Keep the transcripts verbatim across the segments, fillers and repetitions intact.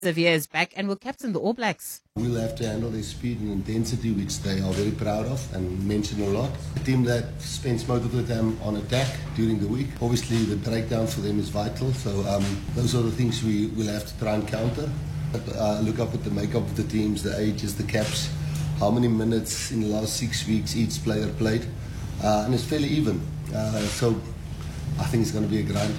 Xavier is back and will captain the All Blacks. We'll have to handle their speed and intensity, which they are very proud of and mention a lot. A team that spends most of the time on attack during the week. Obviously, the breakdown for them is vital, so um, those are the things we will have to try and counter. But, uh, look up at the makeup of the teams, the ages, the caps, how many minutes in the last six weeks each player played, uh, and it's fairly even. Uh, so I think it's going to be a grind.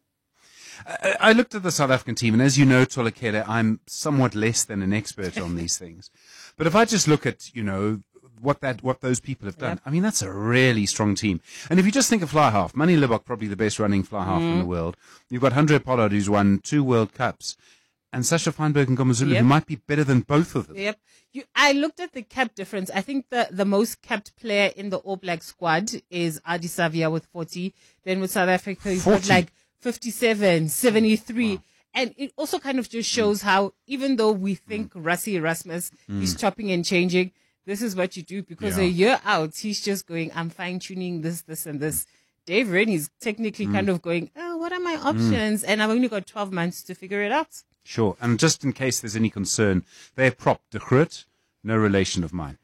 I looked at the South African team, and as you know, Tolakele, I'm somewhat less than an expert on these things. But if I just look at, you know, what that what those people have done, yep. I mean, that's a really strong team. And if you just think of fly half, Manie Libbok, probably the best running fly half mm. in the world. You've got Handré Pollard, who's won two World Cups, and Sasha Feinberg and Ngomazulu, yep. who might be better than both of them. Yep. You, I looked at the cap difference. I think the, the most capped player in the All Black squad is Adi Savia with forty. Then with South Africa, you've got like fifty-seven, seventy-three. Wow. And it also kind of just shows how, even though we think mm. Rassie Erasmus mm. is chopping and changing, this is what you do, because yeah. a year out, he's just going, I'm fine tuning this, this, and this. Dave Rennie's technically mm. kind of going, oh, what are my options? Mm. And I've only got twelve months to figure it out. Sure. And just in case there's any concern, their prop, De Groot, no relation of mine.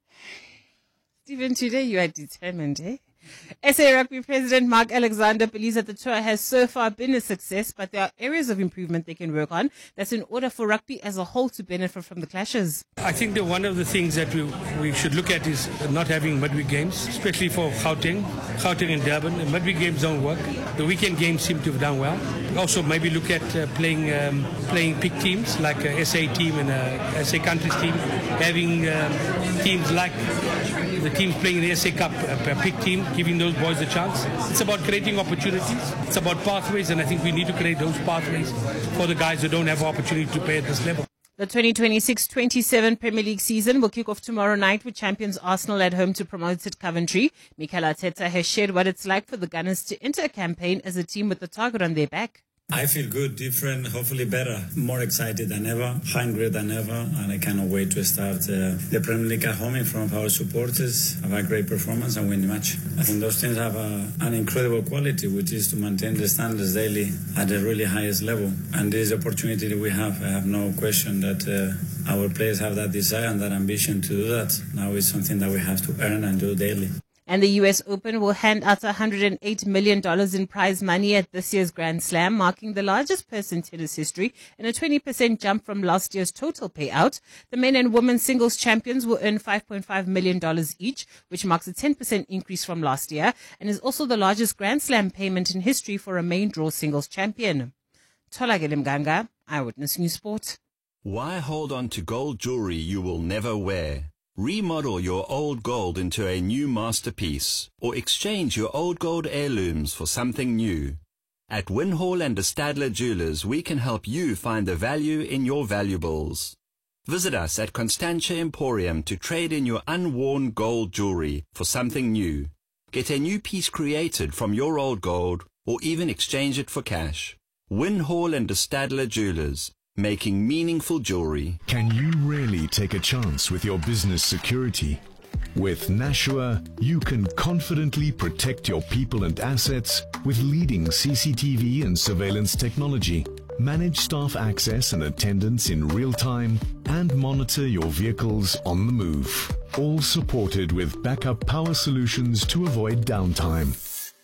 Stephen, today you are determined, eh? S A Rugby President Mark Alexander believes that the tour has so far been a success, but there are areas of improvement they can work on. That's in order for rugby as a whole to benefit from the clashes. I think that one of the things that we, we should look at is not having midweek games, especially for Gauteng, Gauteng and Durban. The midweek games don't work. The weekend games seem to have done well. Also, maybe look at uh, playing um, playing big teams like a S A team and a S A countries team, having um, teams like the teams playing the S A Cup, a, a big team, giving those boys a chance. It's about creating opportunities. It's about pathways, and I think we need to create those pathways for the guys who don't have opportunity to play at this level. The twenty twenty-six twenty-seven Premier League season will kick off tomorrow night with champions Arsenal at home to promoted Coventry. Mikel Arteta has shared what it's like for the Gunners to enter a campaign as a team with the target on their back. I feel good, different, hopefully better, more excited than ever, hungry than ever, and I cannot wait to start uh, the Premier League at home in front of our supporters, have a great performance and win the match. I think those teams have a, an incredible quality, which is to maintain the standards daily at the really highest level. And this opportunity that we have, I have no question that uh, our players have that desire and that ambition to do that. Now it's something that we have to earn and do daily. And the U S Open will hand out one hundred eight million dollars in prize money at this year's Grand Slam, marking the largest purse in tennis history and a twenty percent jump from last year's total payout. The men and women singles champions will earn five point five million dollars each, which marks a ten percent increase from last year and is also the largest Grand Slam payment in history for a main draw singles champion. Tolakele Mganga, Eyewitness News Sport. Why hold on to gold jewelry you will never wear? Remodel your old gold into a new masterpiece, or exchange your old gold heirlooms for something new. At Winhall and de Stadler Jewelers, we can help you find the value in your valuables. Visit us at Constantia Emporium to trade in your unworn gold jewelry for something new. Get a new piece created from your old gold, or even exchange it for cash. Winhall and de Stadler Jewelers, making meaningful jewelry. Can you really take a chance with your business security? With Nashua, you can confidently protect your people and assets with leading C C T V and surveillance technology, manage staff access and attendance in real time, and monitor your vehicles on the move. All supported with backup power solutions to avoid downtime.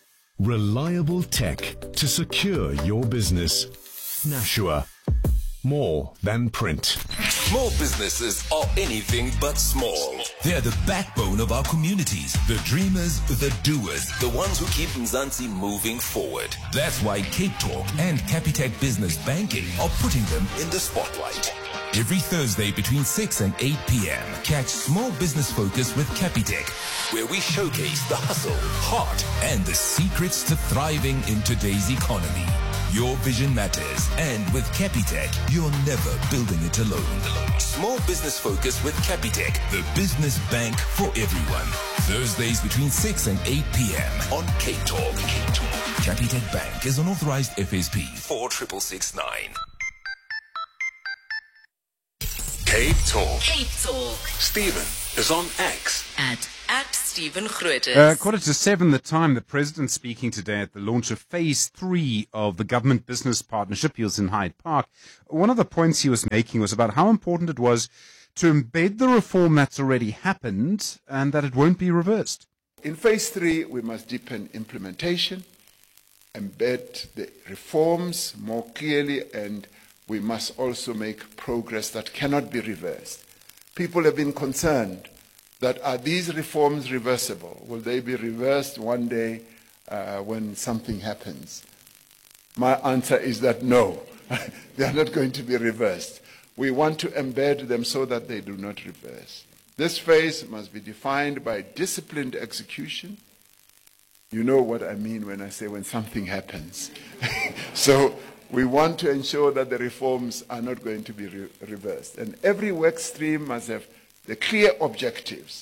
Reliable tech to secure your business. Nashua. More than print. Small businesses are anything but small. They're the backbone of our communities. The dreamers, the doers. The ones who keep Mzansi moving forward. That's why Cape Talk and Capitec Business Banking are putting them in the spotlight. Every Thursday between six and eight p.m. catch Small Business Focus with Capitec, where we showcase the hustle, heart, and the secrets to thriving in today's economy. Your vision matters, and with Capitec, you're never building it alone. Small Business Focus with Capitec, the business bank for everyone. Thursdays between six and eight p.m. on Cape Talk. Cape Talk. Capitec Bank is an authorized F S P four six six six nine. Cape Talk. Cape Talk. Stephen is on X at at Stephen. Stephen Grootes. Uh, quarter to seven, the time. The President speaking today at the launch of phase three of the government business partnership. He was in Hyde Park. One of the points he was making was about how important it was to embed the reform that's already happened and that it won't be reversed. In phase three, we must deepen implementation, embed the reforms more clearly, and we must also make progress that cannot be reversed. People have been concerned that are these reforms reversible? Will they be reversed one day uh, when something happens? My answer is that no, they are not going to be reversed. We want to embed them so that they do not reverse. This phase must be defined by disciplined execution. You know what I mean when I say when something happens. So we want to ensure that the reforms are not going to be re reversed. And every work stream must have the clear objectives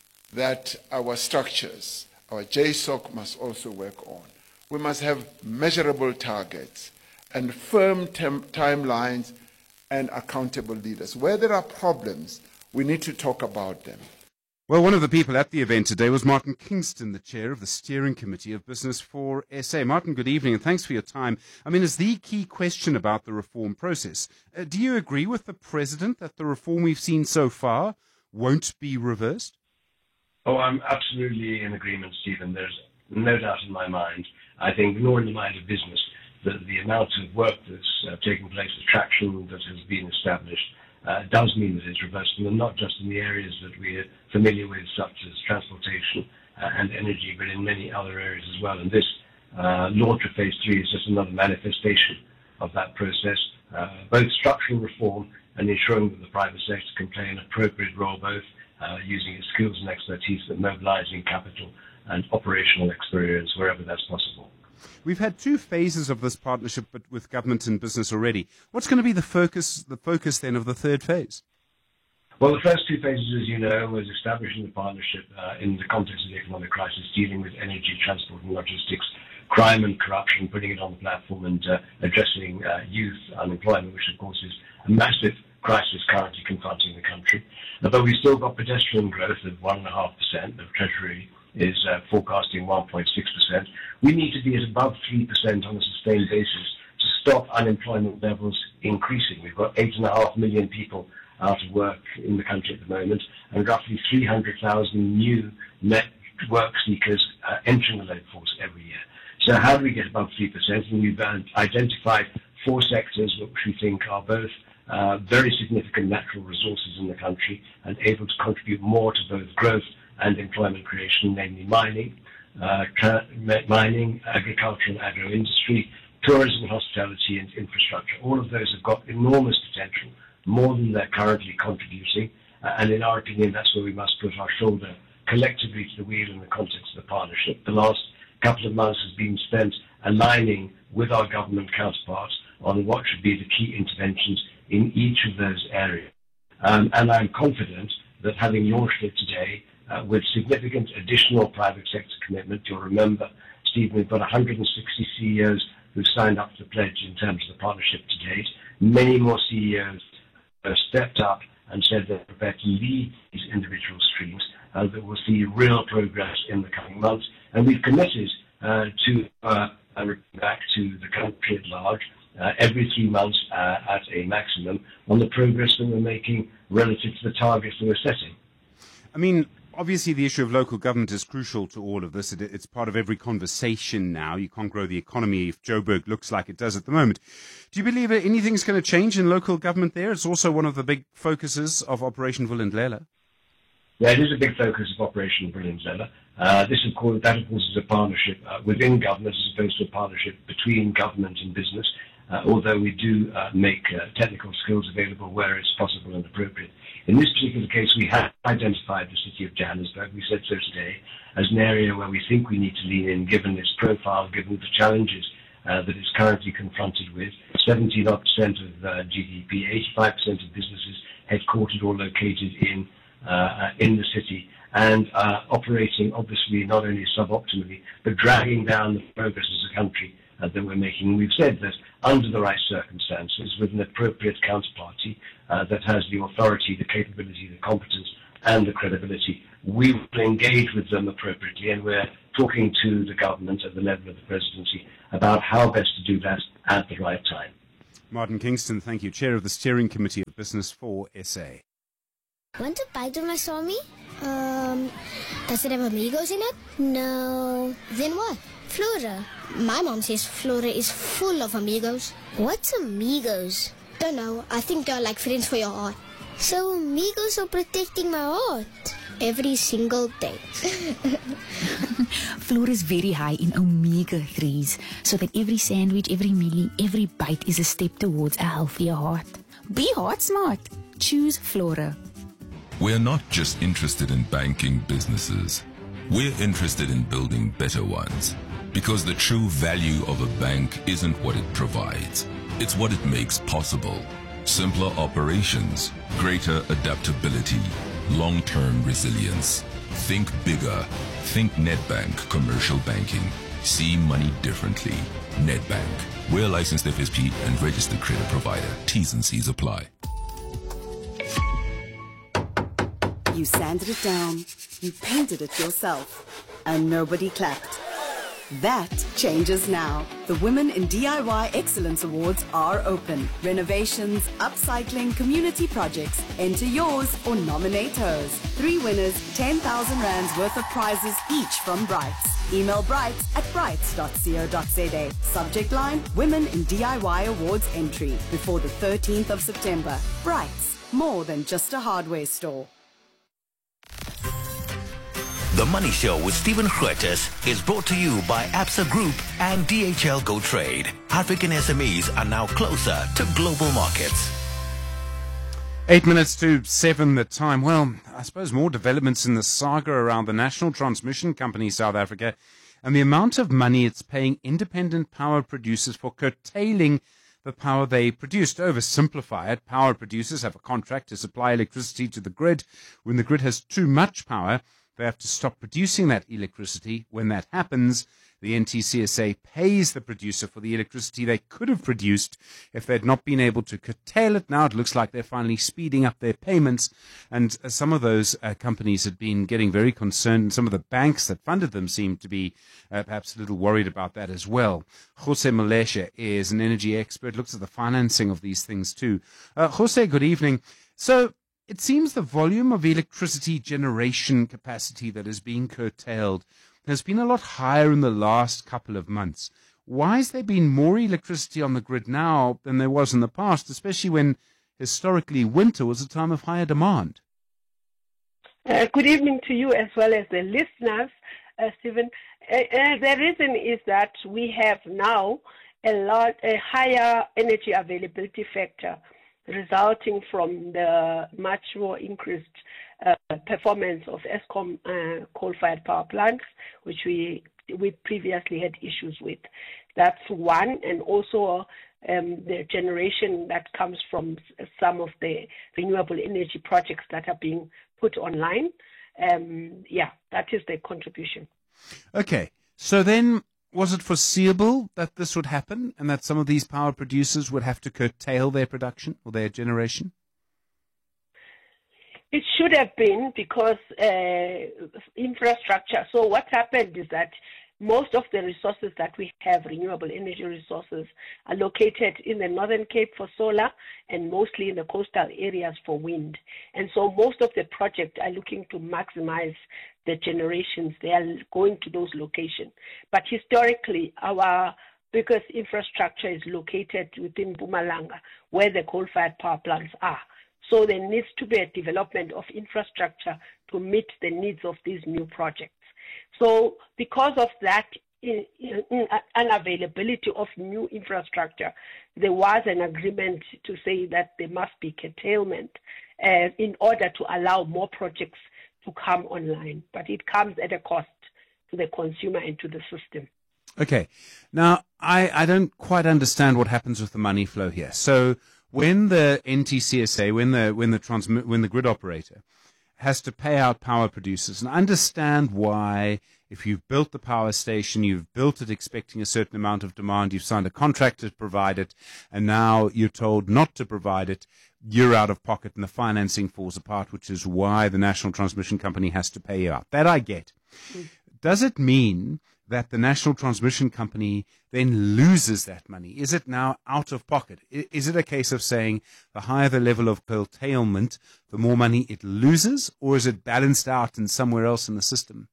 that our structures, our J S O C must also work on. We must have measurable targets and firm timelines and accountable leaders. Where there are problems, we need to talk about them. Well, one of the people at the event today was Martin Kingston, the chair of the Steering Committee of Business for S A. Martin, good evening, and thanks for your time. I mean, it's the key question about the reform process. Uh, do you agree with the President that the reform we've seen so far won't be reversed? Oh, I'm absolutely in agreement, Stephen. There's no doubt in my mind, I think, nor in the mind of business, that the amount of work that's uh, taking place, the traction that has been established, uh, does mean that it's reversible, and not just in the areas that we're familiar with, such as transportation uh, and energy, but in many other areas as well. And this uh, launch of phase three is just another manifestation of that process, uh, both structural reform and ensuring that the private sector can play an appropriate role, both uh, using its skills and expertise, but mobilizing capital and operational experience wherever that's possible. We've had two phases of this partnership but with government and business already. What's going to be the focus, the focus then of the third phase? Well, the first two phases, as you know, was establishing the partnership uh, in the context of the economic crisis, dealing with energy, transport and logistics, crime and corruption, putting it on the platform, and uh, addressing uh, youth unemployment, which of course is a massive crisis currently confronting the country. Uh, but we've still got pedestrian growth of one point five percent. The Treasury is uh, forecasting one point six percent. We need to be at above three percent on a sustained basis to stop unemployment levels increasing. We've got eight point five million people out of work in the country at the moment, and roughly three hundred thousand new net work seekers uh, entering the labour force every year. So how do we get above three percent? And we've uh, identified four sectors which we think are both uh, very significant natural resources in the country and able to contribute more to both growth and employment creation, namely mining, uh, tra- mining, agriculture and agro-industry, tourism and hospitality and infrastructure. All of those have got enormous potential, more than they're currently contributing, uh, and in our opinion that's where we must put our shoulder collectively to the wheel in the context of the partnership. The last couple of months has been spent aligning with our government counterparts on what should be the key interventions in each of those areas. Um, and I'm confident that having launched it today uh, with significant additional private sector commitment, you'll remember, Stephen, we've got one hundred sixty C E Os who've signed up to the pledge in terms of the partnership to date. Many more C E Os have stepped up and said they're prepared to lead these individual streams, uh, that we'll see real progress in the coming months. And we've committed uh, to uh, back to the country at large uh, every three months uh, at a maximum on the progress that we're making relative to the targets that we're setting. I mean, obviously the issue of local government is crucial to all of this. It, it's part of every conversation now. You can't grow the economy if Joburg looks like it does at the moment. Do you believe that anything's going to change in local government there? It's also one of the big focuses of Operation Vulindlela. Yeah, it is a big focus of Operation Vulindlela. Uh, this, of course, that of course is a partnership uh, within government as opposed to a partnership between government and business, uh, although we do uh, make uh, technical skills available where it's possible and appropriate. In this particular case, we have identified the city of Johannesburg, we said so today, as an area where we think we need to lean in, given its profile, given the challenges uh, that it's currently confronted with. seventy odd percent of uh, G D P, eighty-five percent of businesses headquartered or located in Uh, in the city, and uh, operating obviously not only suboptimally, but dragging down the progress as a country uh, that we're making. We've said that under the right circumstances, with an appropriate counterparty uh, that has the authority, the capability, the competence, and the credibility, we will engage with them appropriately, and we're talking to the government at the level of the presidency about how best to do that at the right time. Martin Kingston, thank you, Chair of the Steering Committee of Business for S A. Want to bite of my Swami? Um, does it have amigos in it? No. Then what? Flora. My mom says Flora is full of amigos. What's amigos? Don't know. I think they're like friends for your heart. So amigos are protecting my heart every single day. Flora is very high in omega threes, so that every sandwich, every meal, every bite is a step towards a healthier heart. Be heart smart. Choose Flora. We're not just interested in banking businesses. We're interested in building better ones. Because the true value of a bank isn't what it provides. It's what it makes possible. Simpler operations, greater adaptability, long-term resilience. Think bigger. Think Nedbank Commercial Banking. See money differently. Nedbank. We're a licensed F S P and registered credit provider. T's and C's apply. You sanded it down, you painted it yourself, and nobody clapped. That changes now. The Women in D I Y Excellence Awards are open. Renovations, upcycling, community projects. Enter yours or nominate hers. Three winners, ten thousand rands worth of prizes each from Brights. Email brights at brights dot co dot za. Subject line, Women in D I Y Awards entry before the thirteenth of September. Brights, more than just a hardware store. The Money Show with Stephen Grootes is brought to you by Absa Group and D H L Go Trade. African S M Es are now closer to global markets. Eight minutes to seven the time. Well, I suppose more developments in the saga around the National Transmission Company South Africa and the amount of money it's paying independent power producers for curtailing the power they produce. To oversimplify it, power producers have a contract to supply electricity to the grid. When the grid has too much power, they have to stop producing that electricity. When that happens, the N T C S A pays the producer for the electricity they could have produced if they'd not been able to curtail it. Now it looks like they're finally speeding up their payments, and uh, some of those uh, companies had been getting very concerned, and some of the banks that funded them seem to be uh, perhaps a little worried about that as well. Jose Malesha is an energy expert, looks at the financing of these things too. Uh, Jose, good evening. So, it seems the volume of electricity generation capacity that is being curtailed has been a lot higher in the last couple of months. Why has there been more electricity on the grid now than there was in the past, especially when historically winter was a time of higher demand? Uh, good evening to you as well as the listeners, uh, Stephen. Uh, uh, the reason is that we have now a lot a higher energy availability factor, resulting from the much more increased uh, performance of Eskom uh, coal-fired power plants, which we we previously had issues with. That's one, and also um, the generation that comes from some of the renewable energy projects that are being put online. Um, yeah, that is the contribution. Okay, so then, was it foreseeable that this would happen and that some of these power producers would have to curtail their production or their generation? It should have been, because uh, infrastructure. So what happened is that most of the resources that we have, renewable energy resources, are located in the Northern Cape for solar and mostly in the coastal areas for wind. And so most of the projects are looking to maximize the generations. They are going to those locations. But historically, our biggest infrastructure is located within Mpumalanga, where the coal-fired power plants are. So there needs to be a development of infrastructure to meet the needs of these new projects. So because of that in, in, in unavailability of new infrastructure, there was an agreement to say that there must be curtailment uh, in order to allow more projects to come online. But it comes at a cost to the consumer and to the system. Okay. Now, I, I don't quite understand what happens with the money flow here. So when the N T C S A, when the when the transmit when the grid operator has to pay out power producers, and I understand why, if you've built the power station, you've built it expecting a certain amount of demand, you've signed a contract to provide it, and now you're told not to provide it. you're out of pocket and the financing falls apart, which is why the National Transmission Company has to pay you out. That I get. Mm. Does it mean that the National Transmission Company then loses that money? Is it now out of pocket? Is it a case of saying the higher the level of curtailment, the more money it loses, or is it balanced out in somewhere else in the system?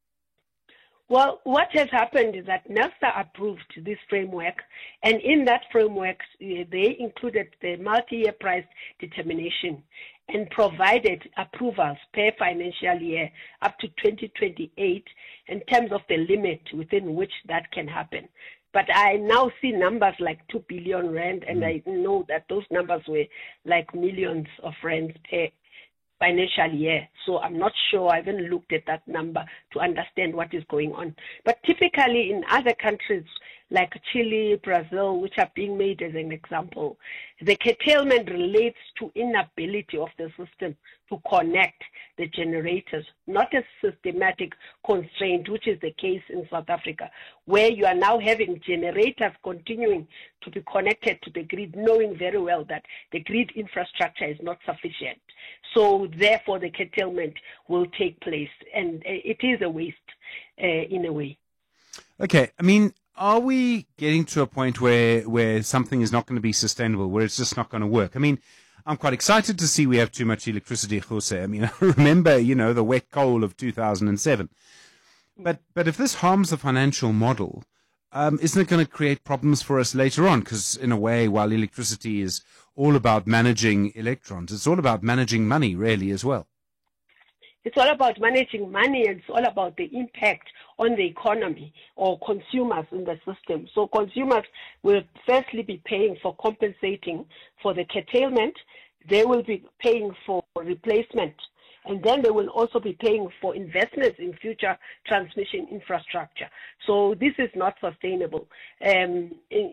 Well, what has happened is that NERSA approved this framework, and in that framework, they included the multi-year price determination and provided approvals per financial year up to twenty twenty-eight in terms of the limit within which that can happen. But I now see numbers like two billion rand, and I know that those numbers were like millions of rands per financial year. So I'm not sure. I haven't looked at that number to understand what is going on. But typically in other countries like Chile, Brazil, which are being made as an example, the curtailment relates to inability of the system to connect the generators, not a systematic constraint, which is the case in South Africa, where you are now having generators continuing to be connected to the grid, knowing very well that the grid infrastructure is not sufficient. So therefore the curtailment will take place, and it is a waste uh, in a way. Okay, I mean, are we getting to a point where, where something is not going to be sustainable, where it's just not going to work? I mean, I'm quite excited to see we have too much electricity, Jose. I mean, I remember, you know, the wet coal of two thousand seven. But but if this harms the financial model, um, isn't it going to create problems for us later on? Because in a way, while electricity is all about managing electrons, it's all about managing money, really, as well. It's all about managing money, and it's all about the impact on the economy or consumers in the system. So consumers will firstly be paying for compensating for the curtailment. They will be paying for replacement. And then they will also be paying for investments in future transmission infrastructure. So this is not sustainable. Um,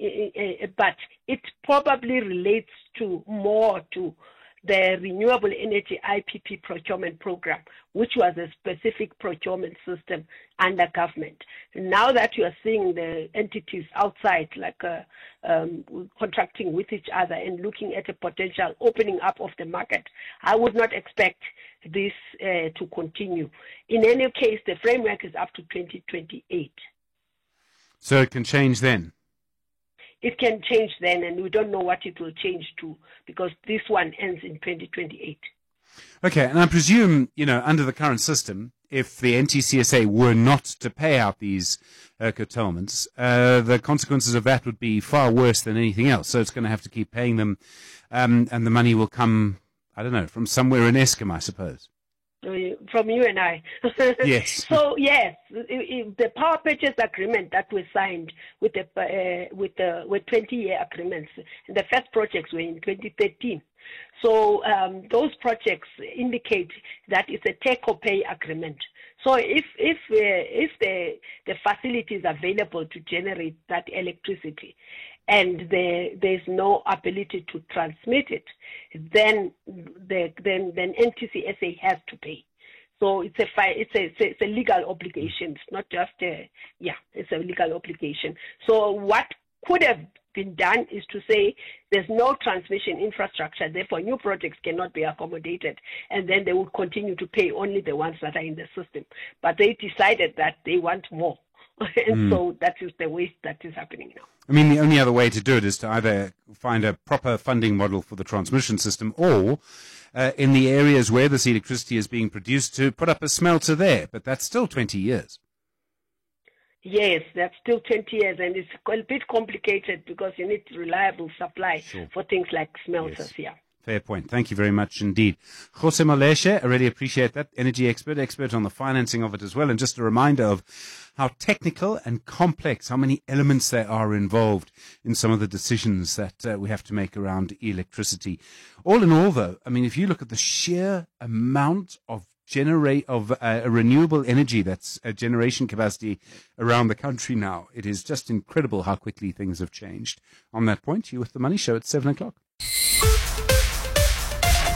but it probably relates to more to the Renewable Energy I P P procurement program, which was a specific procurement system under government. Now that you are seeing the entities outside, like uh, um, contracting with each other and looking at a potential opening up of the market, I would not expect this uh, to continue. In any case, the framework is up to twenty twenty-eight. So it can change then? It can change then, and we don't know what it will change to, because this one ends in twenty twenty-eight. Okay, and I presume, you know, under the current system, if the N T C S A were not to pay out these uh, curtailments, uh, the consequences of that would be far worse than anything else. So it's going to have to keep paying them, um, and the money will come, I don't know, from somewhere in Eskom, I suppose. From you and I. Yes. So yes, the power purchase agreement that was signed with the uh, with the with twenty-year agreements, and the first projects were in twenty thirteen. So um, those projects indicate that it's a take or pay agreement. So if if uh, if the the facility is available to generate that electricity, and the, there's no ability to transmit it, then the then then N T C S A has to pay. So it's a it's a it's a legal obligation. It's not just a yeah, it's a legal obligation. So what could have been done is to say there's no transmission infrastructure, therefore new projects cannot be accommodated, and then they would continue to pay only the ones that are in the system. But they decided that they want more. And mm. so that is the waste that is happening now. I mean, the only other way to do it is to either find a proper funding model for the transmission system, or uh, in the areas where this electricity is being produced, to put up a smelter there. But that's still twenty years. Yes, that's still twenty years, and it's a bit complicated because you need reliable supply sure. for things like smelters. Yes. Yeah. Fair point. Thank you very much indeed. Jose Maleshe, I really appreciate that. Energy expert, expert on the financing of it as well. And just a reminder of how technical and complex, how many elements there are involved in some of the decisions that uh, we have to make around electricity. All in all, though, I mean, if you look at the sheer amount of generate of uh, renewable energy that's a generation capacity around the country now, it is just incredible how quickly things have changed. On that point, you with the Money Show at seven o'clock.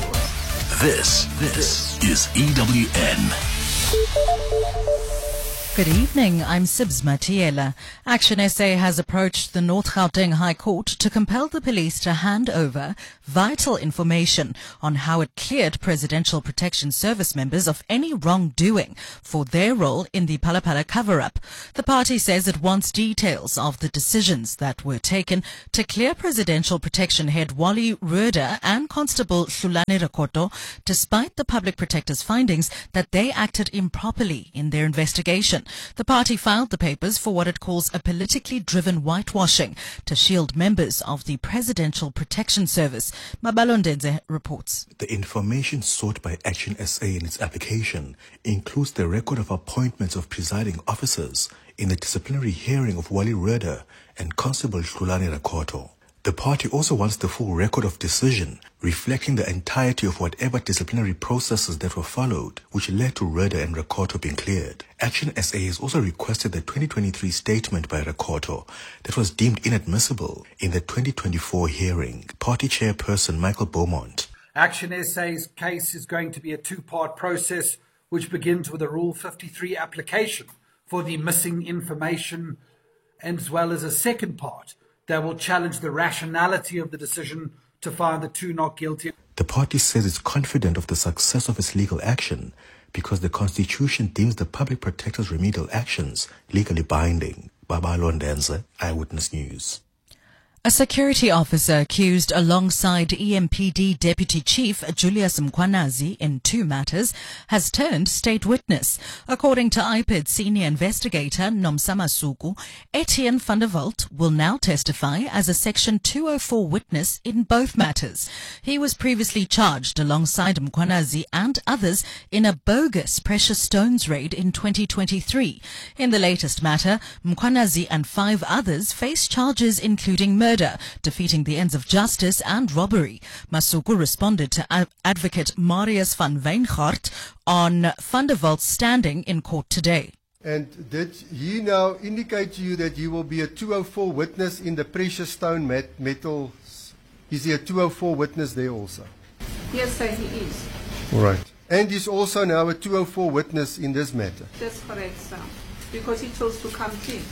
This, this is E W N. Good evening, I'm Sibs Matiela. Action S A has approached the North Gauteng High Court to compel the police to hand over vital information on how it cleared Presidential Protection Service members of any wrongdoing for their role in the Phala-Phala cover-up. The party says it wants details of the decisions that were taken to clear Presidential Protection head Wally Rhoode and Constable Hlulani Rakoto, despite the Public Protector's findings that they acted improperly in their investigation. The party filed the papers for what it calls a politically driven whitewashing to shield members of the Presidential Protection Service. Mabalo Ndenze reports. The information sought by Action S A in its application includes the record of appointments of presiding officers in the disciplinary hearing of Wally Rhoode and Constable Hlulani Rakoto. The party also wants the full record of decision, reflecting the entirety of whatever disciplinary processes that were followed, which led to Rhoode and Rakoto being cleared. Action S A has also requested the twenty twenty-three statement by Rakoto that was deemed inadmissible in the twenty twenty-four hearing. Party chairperson Michael Beaumont. Action S A's case is going to be a two-part process, which begins with a Rule fifty-three application for the missing information, as well as a second part that will challenge the rationality of the decision to find the two not guilty. The party says it's confident of the success of its legal action because the Constitution deems the Public Protector's remedial actions legally binding. Babalo Ndenze, Eyewitness News. A security officer accused alongside E M P D Deputy Chief Julius Mkhwanazi in two matters has turned state witness. According to I P I D senior investigator Nomsama Suku, Etienne van der Walt will now testify as a Section two oh four witness in both matters. He was previously charged alongside Mkhwanazi and others in a bogus precious stones raid in twenty twenty-three. In the latest matter, Mkhwanazi and five others face charges including murder, defeating the ends of justice and robbery. Masuku responded to Ad- advocate Marius van Wijngaard on Van der Walt's standing in court today. And did he now indicate to you that he will be a two oh four witness in the precious stone met- metals? Is he a two oh four witness there also? Yes, sir, he is. All right. And he's also now a two oh four witness in this matter? That's correct, sir, because he chose to come clean.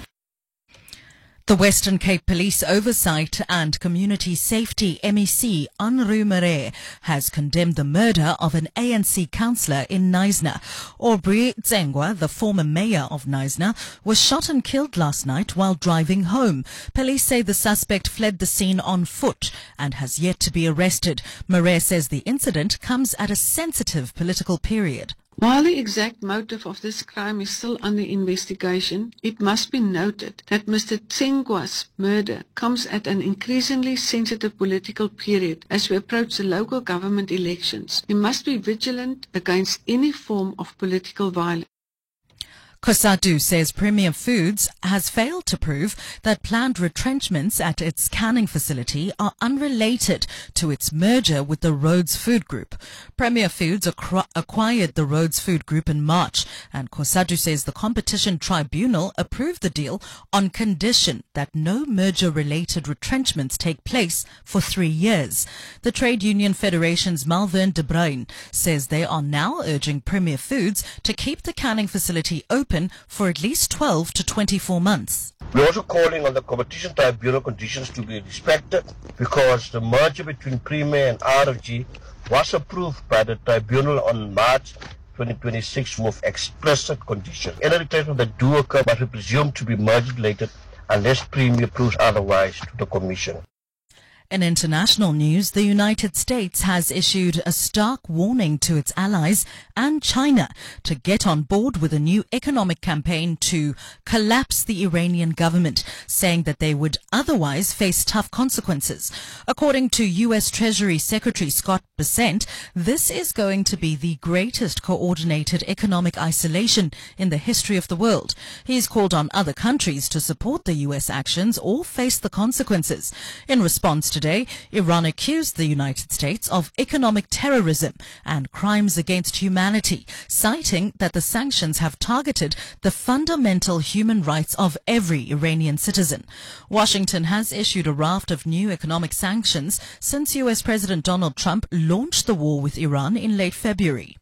The Western Cape Police Oversight and Community Safety M E C, Anru Mere, has condemned the murder of an A N C councillor in Knysna. Aubrey Tsengwa, the former mayor of Knysna, was shot and killed last night while driving home. Police say the suspect fled the scene on foot and has yet to be arrested. Mere says the incident comes at a sensitive political period. While the exact motive of this crime is still under investigation, it must be noted that Mister Tsengwa's murder comes at an increasingly sensitive political period as we approach the local government elections. We must be vigilant against any form of political violence. COSATU says Premier Foods has failed to prove that planned retrenchments at its canning facility are unrelated to its merger with the Rhodes Food Group. Premier Foods acqu- acquired the Rhodes Food Group in March, and COSATU says the Competition Tribunal approved the deal on condition that no merger-related retrenchments take place for three years. The Trade Union Federation's Malvern de Bruin says they are now urging Premier Foods to keep the canning facility open for at least twelve to twenty-four months. We're also calling on the Competition Tribunal conditions to be respected because the merger between Premier and R F G was approved by the tribunal on March twenty twenty-six with explicit conditions. Any retrenchment that do occur must be presumed to be merger-related unless Premier proves otherwise to the Commission. In international news, the United States has issued a stark warning to its allies and China to get on board with a new economic campaign to collapse the Iranian government, saying that they would otherwise face tough consequences. According to U S Treasury Secretary Scott Bessent, this is going to be the greatest coordinated economic isolation in the history of the world. He's called on other countries to support the U S actions or face the consequences. In response to Today, Iran accused the United States of economic terrorism and crimes against humanity, citing that the sanctions have targeted the fundamental human rights of every Iranian citizen. Washington has issued a raft of new economic sanctions since U S President Donald Trump launched the war with Iran in late February.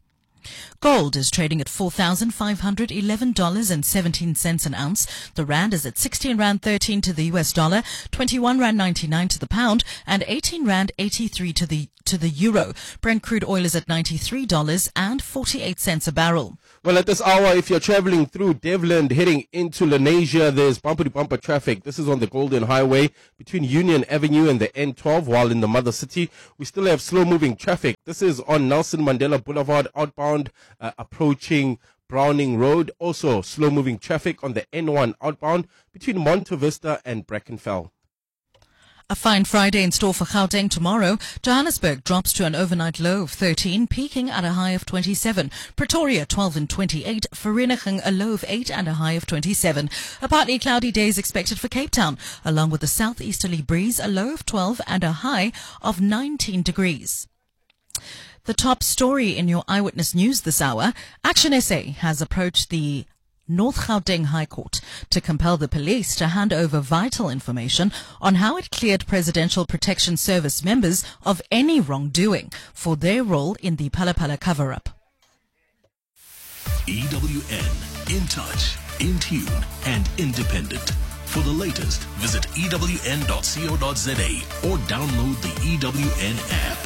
Gold is trading at four thousand five hundred eleven dollars and seventeen cents an ounce. The rand is at sixteen rand thirteen to the U S dollar, twenty-one rand ninety-nine to the pound, and eighteen rand eighty-three to the to the euro. Brent crude oil is at ninety-three dollars and forty-eight cents a barrel. Well, at this hour, if you're traveling through Devland heading into Lenasia, there's bumper-to-bumper traffic. This is on the Golden Highway between Union Avenue and the N twelve, while in the Mother City, we still have slow-moving traffic. This is on Nelson Mandela Boulevard outbound, uh, approaching Browning Road. Also, slow-moving traffic on the N one outbound between Monte Vista and Brackenfell. A fine Friday in store for Gauteng tomorrow. Johannesburg drops to an overnight low of thirteen, peaking at a high of twenty-seven. Pretoria twelve and twenty-eight. Vereeniging a low of eight and a high of twenty-seven. A partly cloudy day is expected for Cape Town, along with a southeasterly breeze, a low of twelve and a high of nineteen degrees. The top story in your Eyewitness News this hour. Action S A has approached the North Gauteng High Court to compel the police to hand over vital information on how it cleared Presidential Protection Service members of any wrongdoing for their role in the Phala Phala cover-up. E W N, in touch, in tune, and independent. For the latest, visit E W N dot co dot za or download the E W N app.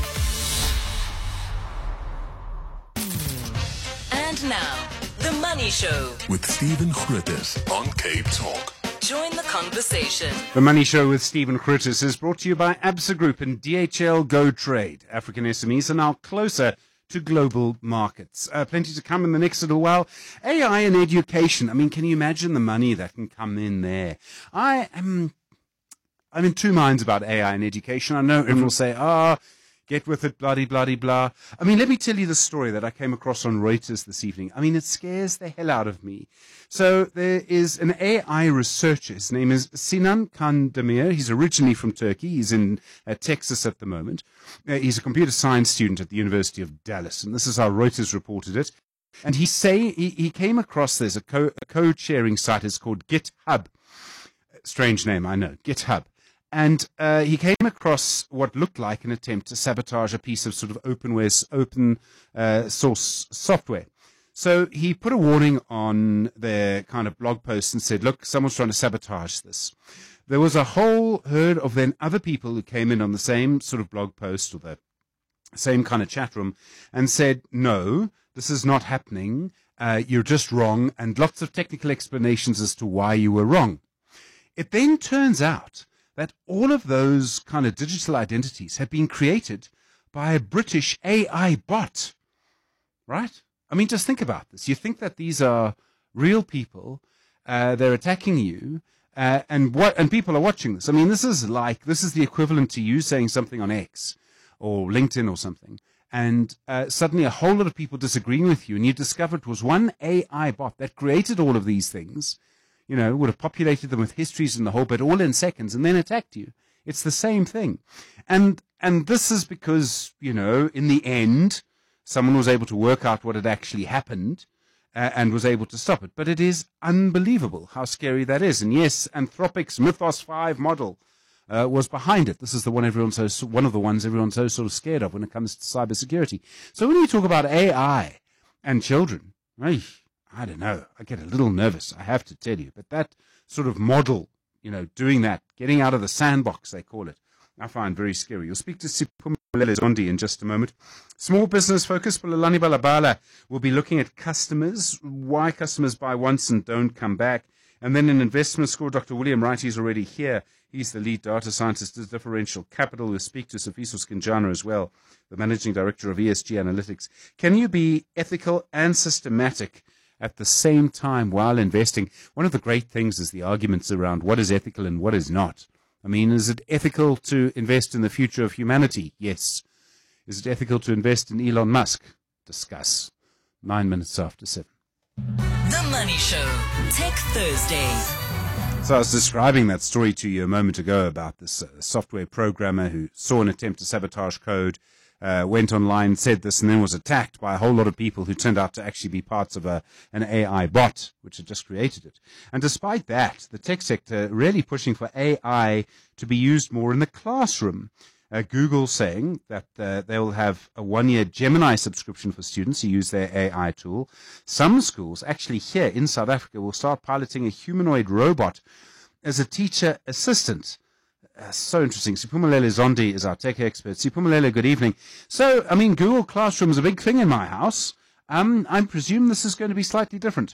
And now, The Money Show with Stephen Grootes on Cape Talk. Join the conversation. The Money Show with Stephen Grootes is brought to you by Absa Group and D H L Go Trade. African S M Es are now closer to global markets. Uh, plenty to come in the next little while. A I and education. I mean, can you imagine the money that can come in there? I am, I'm in two minds about A I and education. I know everyone will say, ah, oh, get with it, bloody, bloody, blah. I mean, let me tell you the story that I came across on Reuters this evening. I mean, it scares the hell out of me. So there is an A I researcher. His name is Sinan Kandemir. He's originally from Turkey. He's in uh, Texas at the moment. Uh, he's a computer science student at the University of Dallas. And this is how Reuters reported it. And he say he, he came across, there's a, co- a code-sharing site. It's called GitHub. Strange name, I know. GitHub. And uh, he came across what looked like an attempt to sabotage a piece of sort of open, open uh, source software. So he put a warning on their kind of blog post and said, look, someone's trying to sabotage this. There was a whole herd of then other people who came in on the same sort of blog post or the same kind of chat room and said, no, this is not happening. Uh, you're just wrong. And lots of technical explanations as to why you were wrong. It then turns out that all of those kind of digital identities have been created by a British A I bot, right? I mean, just think about this. You think that these are real people, uh, they're attacking you, uh, and what? And people are watching this. I mean, this is like, this is the equivalent to you saying something on X or LinkedIn or something, and uh, suddenly a whole lot of people disagreeing with you, and you discover it was one A I bot that created all of these things, you know, would have populated them with histories and the whole bit all in seconds and then attacked you. It's the same thing. And and this is because, you know, in the end, someone was able to work out what had actually happened uh, and was able to stop it. But it is unbelievable how scary that is. And yes, Anthropic's Mythos five model uh, was behind it. This is the one everyone's so, one of the ones everyone's so sort of scared of when it comes to cybersecurity. So when you talk about A I and children, right, I don't know. I get a little nervous, I have to tell you. But that sort of model, you know, doing that, getting out of the sandbox, they call it, I find very scary. You'll speak to Siphumelele Zondi in just a moment. Small business focus, Pulalani Balabala will be looking at customers, why customers buy once and don't come back. And then in investment school, Doctor William Wright, he's already here. He's the lead data scientist at Differential Capital. We'll speak to Sifiso Skinjana as well, the managing director of E S G Analytics. Can you be ethical and systematic at the same time while investing? One of the great things is the arguments around what is ethical and what is not. I mean, is it ethical to invest in the future of humanity? Yes. Is it ethical to invest in Elon Musk? Discuss. Nine minutes after seven. The Money Show, Tech Thursday. So I was describing that story to you a moment ago about this uh, software programmer who saw an attempt to sabotage code, Uh, went online, said this, and then was attacked by a whole lot of people who turned out to actually be parts of a, an A I bot, which had just created it. And despite that, the tech sector really pushing for A I to be used more in the classroom. Uh, Google saying that uh, they will have a one-year Gemini subscription for students who use their A I tool. Some schools, actually here in South Africa, will start piloting a humanoid robot as a teacher assistant. Uh, so interesting. Siphumelele Zondi is our tech expert. Siphumelele, good evening. So, I mean, Google Classroom is a big thing in my house. Um, I presume this is going to be slightly different.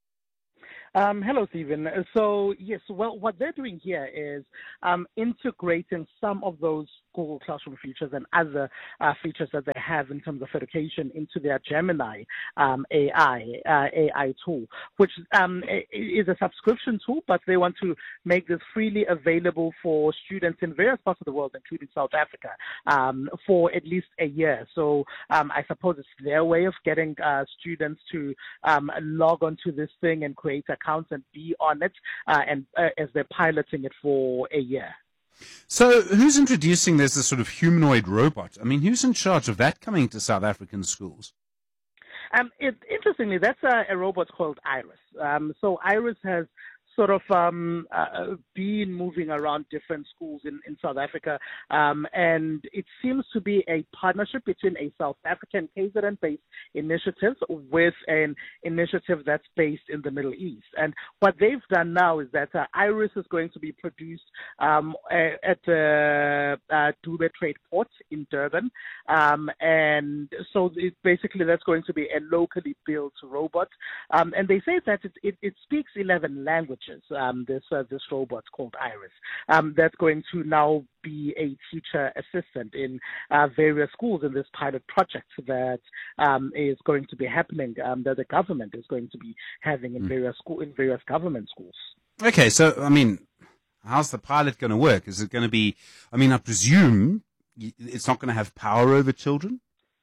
Um, hello, Stephen. So, yes, well, what they're doing here is um, integrating some of those Google Classroom features and other uh, features that they have in terms of education into their Gemini um, A I uh, A I tool, which um, is a subscription tool, but they want to make this freely available for students in various parts of the world, including South Africa, um, for at least a year. So um, I suppose it's their way of getting uh, students to um, log onto this thing and create accounts and be on it, uh, and uh, as they're piloting it for a year. So who's introducing this, this sort of humanoid robot? I mean, who's in charge of that coming to South African schools? Um, it, interestingly, that's a, a robot called Iris. Um, so Iris has sort of um, uh, been moving around different schools in, in South Africa, um, and it seems to be a partnership between a South African K Z N-based initiative with an initiative that's based in the Middle East. And what they've done now is that uh, Iris is going to be produced um, at the uh, uh, Dube Trade Port in Durban, um, and so it, basically that's going to be a locally built robot. Um, and they say that it, it, it speaks eleven languages. Um, this uh, this robot called Iris, um, that's going to now be a teacher assistant in uh, various schools in this pilot project that um, is going to be happening, um, that the government is going to be having in mm. various school in various government schools. Okay, so I mean, how's the pilot going to work? Is it going to be? I mean, I presume it's not going to have power over children.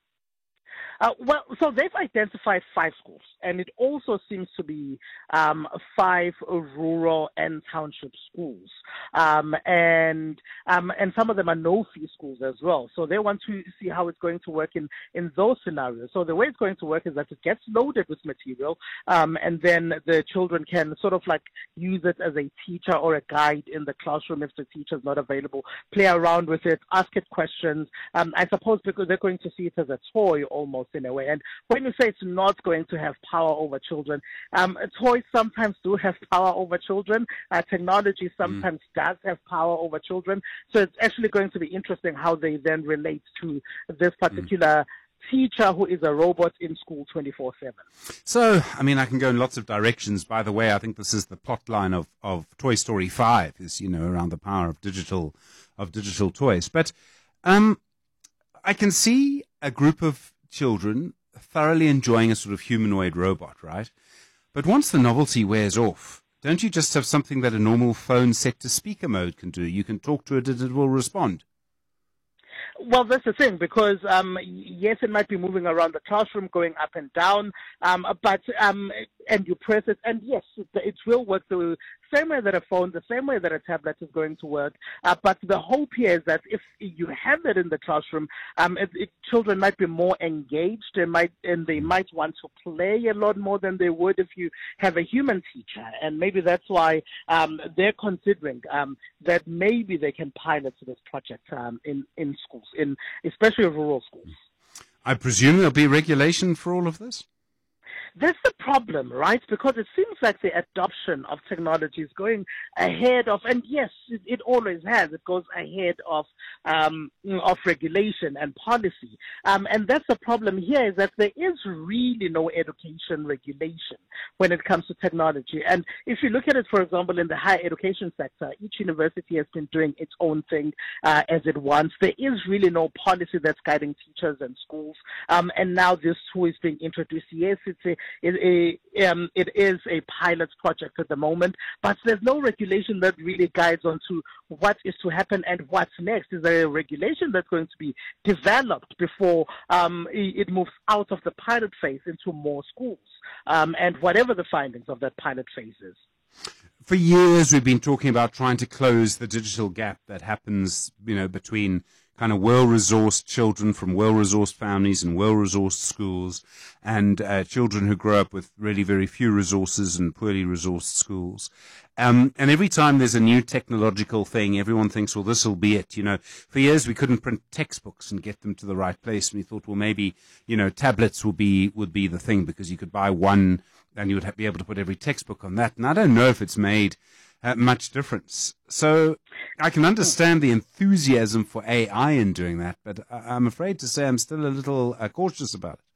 Uh, well, so they've identified five schools, and it also seems to be um, five rural and township schools, um, and um, and some of them are no-fee schools as well. So they want to see how it's going to work in, in those scenarios. So the way it's going to work is that it gets loaded with material, um, and then the children can sort of like use it as a teacher or a guide in the classroom if the teacher's not available, play around with it, ask it questions. Um, I suppose because they're going to see it as a toy almost, in a way. And when you say it's not going to have power over children, um, toys sometimes do have power over children. Uh, technology sometimes mm. does have power over children. So it's actually going to be interesting how they then relate to this particular mm. teacher who is a robot in school twenty-four seven. So, I mean, I can go in lots of directions. By the way, I think this is the plot line of, of Toy Story five, is, you know, around the power of digital, of digital toys. But um, I can see a group of children thoroughly enjoying a sort of humanoid robot, right? But once the novelty wears off, don't you just have something that a normal phone set to speaker mode can do? You can talk to it and it will respond. Well, that's the thing, because um, yes, it might be moving around the classroom, going up and down, um, but um, and you press it, and yes, it, it will work the same way that a phone, the same way that a tablet is going to work. Uh, but the hope here is that if you have it in the classroom, um, it, it, children might be more engaged, they might, and they might want to play a lot more than they would if you have a human teacher. And maybe that's why um, they're considering um, that maybe they can pilot this project um, in, in schools, in especially rural schools. I presume there'll be regulation for all of this? That's the problem, right? Because it seems like the adoption of technology is going ahead of, and yes, it, it always has. It goes ahead of um, of regulation and policy. Um, and that's the problem here, is that there is really no education regulation when it comes to technology. And if you look at it, for example, in the higher education sector, each university has been doing its own thing uh, as it wants. There is really no policy that's guiding teachers and schools. Um, and now this tool is being introduced. Yes, it's a It, a, um, it is a pilot project at the moment, but there's no regulation that really guides on to what is to happen and what's next. Is there a regulation that's going to be developed before um, it moves out of the pilot phase into more schools, um, and whatever the findings of that pilot phase is? For years, we've been talking about trying to close the digital gap that happens, you know, between kind of well-resourced children from well-resourced families and well-resourced schools, and uh, children who grow up with really very few resources and poorly resourced schools. Um, and every time there's a new technological thing, everyone thinks, well, this will be it. You know, for years we couldn't print textbooks and get them to the right place. And we thought, well, maybe, you know, tablets would be, would be the thing because you could buy one and you would have, be able to put every textbook on that. And I don't know if it's made uh, much difference. So I can understand the enthusiasm for A I in doing that, but I'm afraid to say I'm still a little uh, cautious about it.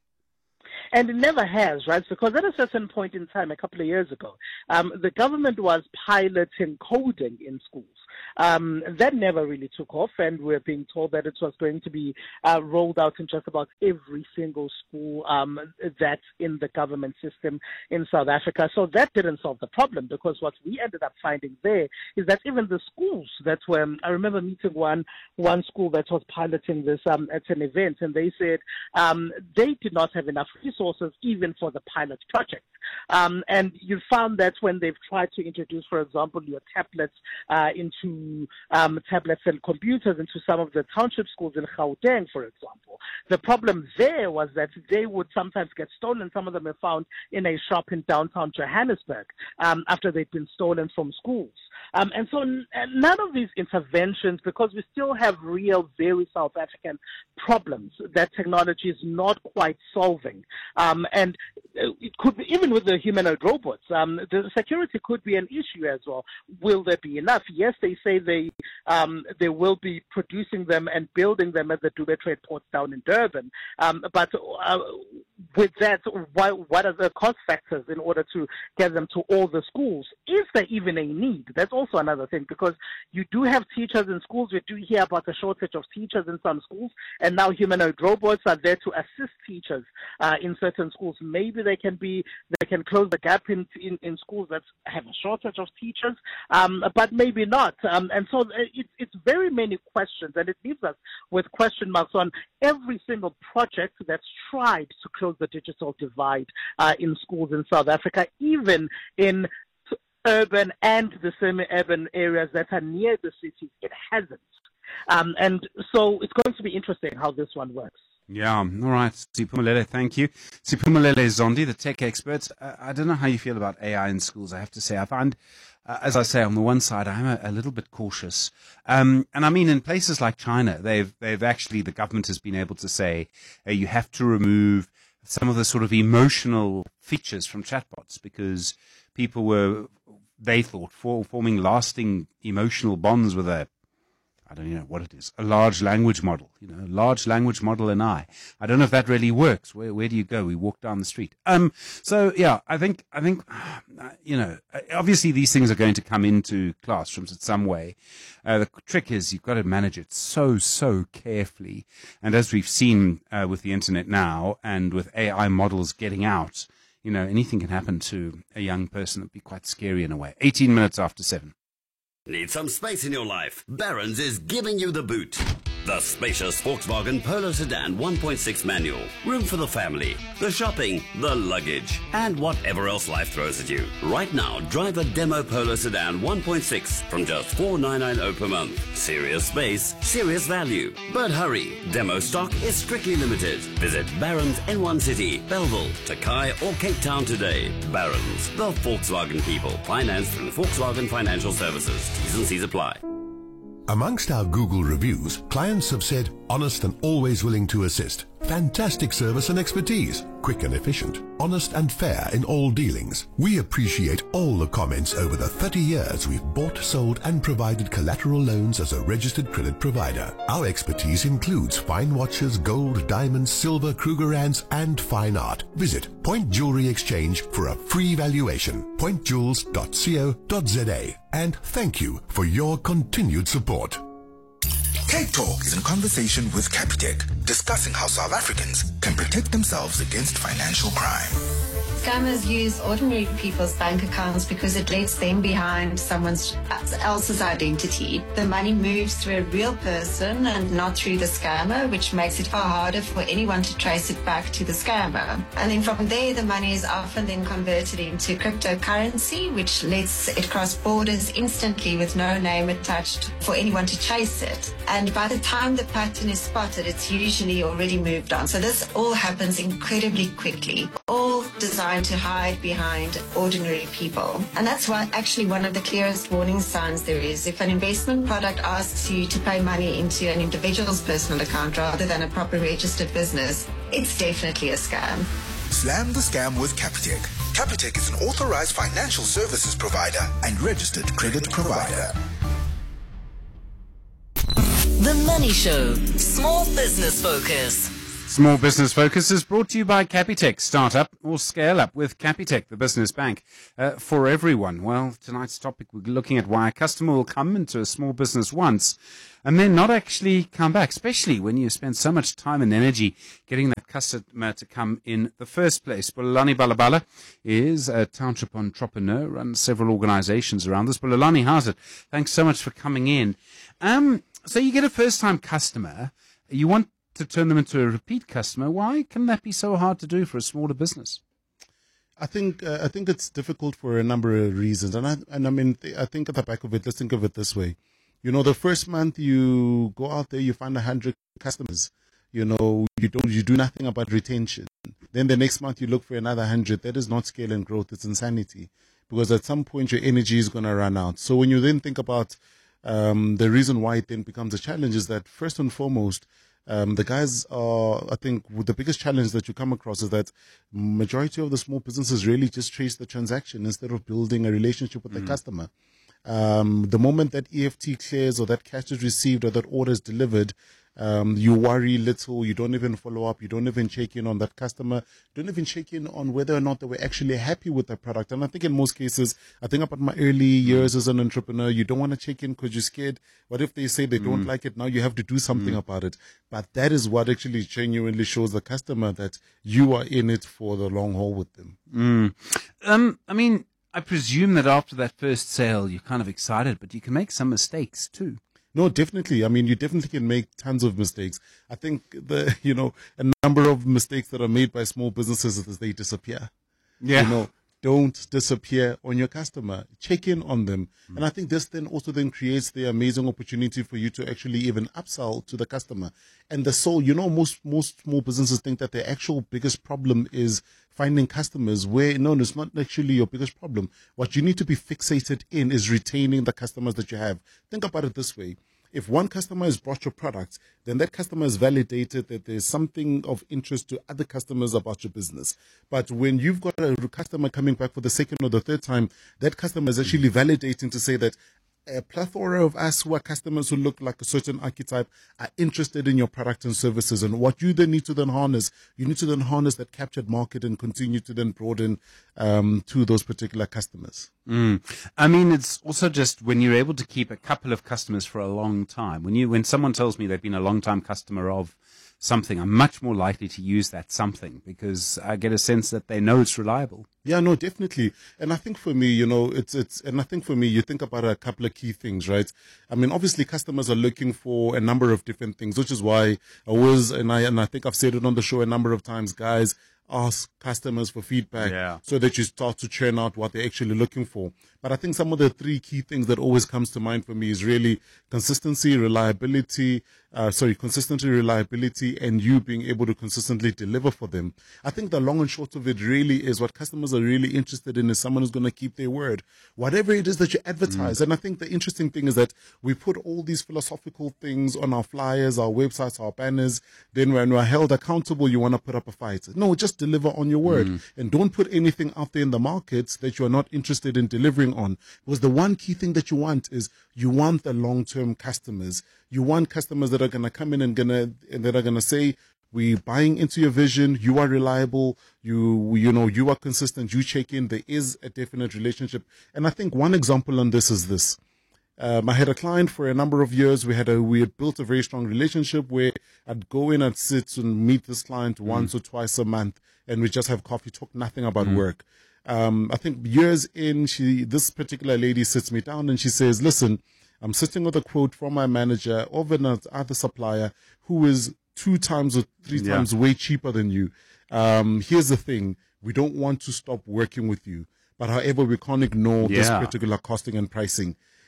And it never has, right? Because at a certain point in time, a couple of years ago, um, the government was piloting coding in schools. Um, that never really took off, and we're being told that it was going to be uh, rolled out in just about every single school um, that's in the government system in South Africa. So that didn't solve the problem, because what we ended up finding there is that even the schools that were, I remember meeting one one school that was piloting this um, at an event, and they said um, they did not have enough resources even for the pilot project. Um, and you found that when they've tried to introduce, for example, your tablets uh, into um, tablets and computers into some of the township schools in Gauteng, for example, the problem there was that they would sometimes get stolen. Some of them are found in a shop in downtown Johannesburg um, after they'd been stolen from schools. Um, and so n- none of these interventions, because we still have real, very South African problems that technology is not quite solving. Um, and it could be, even with the humanoid robots, um, the security could be an issue as well. Will there be enough? Yes, they say they um, they will be producing them and building them at the Dubai Trade Port down in Durban. Um, but uh, with that, why, what are the cost factors in order to get them to all the schools? Is there even a need? That's also another thing, because you do have teachers in schools. We do hear about the shortage of teachers in some schools, and now humanoid robots are there to assist teachers uh, in certain schools. Maybe they can be, they can close the gap in in, in schools that have a shortage of teachers, um, but maybe not. Um, and so it, it's very many questions, and it leaves us with question marks on every single project that's tried to close the digital divide uh, in schools in South Africa, even in urban and the semi-urban areas that are near the cities. It hasn't. Um, and so it's going to be interesting how this one works. Yeah, all right. Siphumelele, thank you. Siphumelele Zondi, the tech expert. Uh, I don't know how you feel about A I in schools, I have to say. I find, uh, as I say, on the one side, I'm a, a little bit cautious. Um, and I mean, in places like China, they've, they've actually, the government has been able to say, uh, you have to remove some of the sort of emotional features from chatbots, because people were, they thought, for forming lasting emotional bonds with a, I don't even know what it is, a large language model, you know, a large language model and I. I don't know if that really works. Where where do you go? We walk down the street. Um, so yeah, I think, I think, uh, you know, obviously these things are going to come into classrooms in some way. Uh, the trick is you've got to manage it so, so carefully. And as we've seen uh, with the internet now and with A I models getting out, you know, anything can happen to a young person. It'd be quite scary in a way. eighteen minutes after seven. Need some space in your life? Barron's is giving you the boot. The spacious Volkswagen Polo Sedan one point six manual. Room for the family, the shopping, the luggage, and whatever else life throws at you. Right now, drive a demo Polo Sedan one point six from just four thousand nine hundred ninety-nine per month. Serious space, serious value. But hurry, demo stock is strictly limited. Visit Barron's N one City, Belleville, Takai, or Cape Town today. Barron's, the Volkswagen people. Financed through Volkswagen Financial Services. T's and C's apply. Amongst our Google reviews, clients have said, honest and always willing to assist. Fantastic service and expertise. Quick and efficient. Honest and fair in all dealings. We appreciate all the comments over the thirty years we've bought, sold and provided collateral loans as a registered credit provider. Our expertise includes fine watches, gold, diamonds, silver, Krugerrands and fine art. Visit Point Jewelry Exchange for a free valuation. point jewels dot co dot za. And thank you for your continued support. Cape Talk is in conversation with Capitec, discussing how South Africans can protect themselves against financial crime. Scammers use ordinary people's bank accounts because it lets them behind someone else's identity. The money moves through a real person and not through the scammer, which makes it far harder for anyone to trace it back to the scammer. And then from there, the money is often then converted into cryptocurrency, which lets it cross borders instantly with no name attached for anyone to chase it. And by the time the pattern is spotted, it's usually already moved on. So this all happens incredibly quickly, all designed to hide behind ordinary people. And that's why actually one of the clearest warning signs there is. If an investment product asks you to pay money into an individual's personal account rather than a proper registered business, it's definitely a scam. Slam the scam with Capitec. Capitec is an authorized financial services provider and registered credit provider. The Money Show, Small Business Focus. Small Business Focus is brought to you by Capitec. Start up or scale up with Capitec, the business bank uh, for everyone. Well, tonight's topic, we're looking at why a customer will come into a small business once and then not actually come back, especially when you spend so much time and energy getting that customer to come in the first place. Bulelani Balabala is a township entrepreneur, runs several organizations around this. Bulelani, how's it? Thanks so much for coming in. Um, so you get a first-time customer. You want to turn them into a repeat customer. Why can that be so hard to do for a smaller business? I think uh, I think it's difficult for a number of reasons, and I and I mean th- I think at the back of it, let's think of it this way. You know, the first month you go out there, you find a hundred customers. You know, you don't you do nothing about retention. Then the next month you look for another hundred. That is not scale and growth. It's insanity, because at some point your energy is going to run out. So when you then think about um, the reason why it then becomes a challenge is that first and foremost, Um, the guys are, I think, the biggest challenge that you come across is that majority of the small businesses really just trace the transaction instead of building a relationship with mm. the customer. Um, the moment that E F T clears or that cash is received or that order is delivered, um, you worry little. You don't even follow up. You don't even check in on that customer. You don't even check in on whether or not they were actually happy with the product. And I think in most cases, I think about my early years as an entrepreneur, you don't want to check in because you're scared. What if they say they don't mm. like it? Now you have to do something mm. about it. But that is what actually genuinely shows the customer that you are in it for the long haul with them. Mm. Um, I mean, I presume that after that first sale, you're kind of excited, but you can make some mistakes too. No, definitely. I mean, you definitely can make tons of mistakes. I think the, you know, a number of mistakes that are made by small businesses is they disappear. Yeah. You know, don't disappear on your customer. Check in on them. Mm. And I think this then also then creates the amazing opportunity for you to actually even upsell to the customer. And the soul, you know, most, most small businesses think that their actual biggest problem is finding customers, where no, it's not actually your biggest problem. What you need to be fixated in is retaining the customers that you have. Think about it this way. If one customer has bought your product, then that customer has validated that there's something of interest to other customers about your business. But when you've got a customer coming back for the second or the third time, that customer is actually validating to say that a plethora of us who are customers who look like a certain archetype are interested in your product and services. And what you then need to then harness, you need to then harness that captured market and continue to then broaden um, to those particular customers. Mm. I mean, it's also just when you're able to keep a couple of customers for a long time. When you, when someone tells me they've been a long time customer of something, I'm much more likely to use that something because I get a sense that they know it's reliable. Yeah, no, definitely. And I think for me, you know, it's, it's, and I think for me, you think about a couple of key things, right? I mean, obviously customers are looking for a number of different things, which is why I was, and I, and I think I've said it on the show a number of times, guys, ask customers for feedback yeah. so that you start to churn out what they're actually looking for. But I think some of the three key things that always comes to mind for me is really consistency, reliability, uh, sorry, consistency, reliability, and you being able to consistently deliver for them. I think the long and short of it really is what customers are really interested in is someone who's going to keep their word. Whatever it is that you advertise. Mm. And I think the interesting thing is that we put all these philosophical things on our flyers, our websites, our banners. Then when we're held accountable, you want to put up a fight. No, just deliver on your word. Mm. And don't put anything out there in the markets that you are not interested in delivering on. Because the one key thing that you want is you want the long-term customers. You want customers that are going to come in and gonna and that are going to say, we're buying into your vision. You are reliable. You, you know, you are consistent. You check in. There is a definite relationship. And I think one example on this is this. Um, I had a client for a number of years. We had a, we had built a very strong relationship where I'd go in and sit and meet this client mm. once or twice a month and we just have coffee, talk nothing about mm. work. Um, I think years in, she, this particular lady sits me down and she says, listen, I'm sitting with a quote from my manager of another supplier who is two times or three yeah. times way cheaper than you. Um, here's the thing. We don't want to stop working with you, but however, we can't ignore yeah. this particular costing and pricing.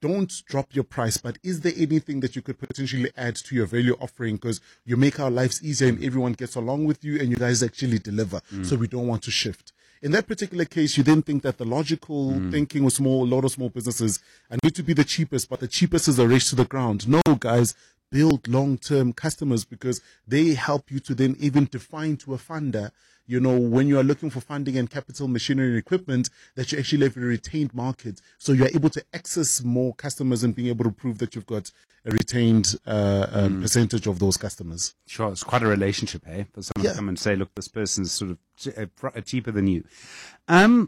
don't drop your price, but is there anything that you could potentially add to your value offering? Because you make our lives easier and everyone gets along with you and you guys actually deliver. Mm. So we don't want to shift. In that particular case, you then think that the logical mm. thinking of small, a lot of small businesses are need to be the cheapest, but the cheapest is a race to the ground. No, guys, build long-term customers because they help you to then even define to a funder, you know, when you are looking for funding and capital, machinery and equipment, that you actually have a retained market. So you are able to access more customers and being able to prove that you've got a retained uh, um, mm. percentage of those customers. Sure, it's quite a relationship, eh? For someone yeah. to come and say, look, this person's sort of ch- cheaper than you. Um,